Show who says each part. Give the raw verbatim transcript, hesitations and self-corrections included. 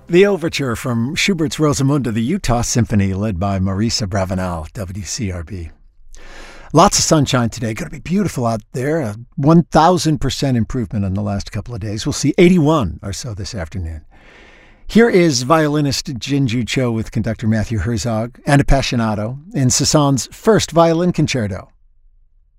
Speaker 1: The overture from Schubert's Rosamunde, the Utah Symphony, led by Marisa Bravanel, W C R B. Lots of sunshine today. Going to be beautiful out there. A one thousand percent improvement in the last couple of days. We'll see eighty-one or so this afternoon. Here is violinist Jinju Cho with conductor Matthew Herzog and Appassionato in Sasson's first violin concerto.